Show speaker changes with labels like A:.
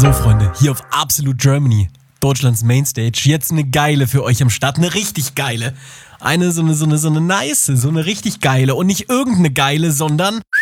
A: So, Freunde, hier auf Absolute Germany, Deutschlands Mainstage, jetzt eine geile für euch am Start, eine richtig geile. So eine nice, so eine richtig geile und nicht irgendeine geile, sondern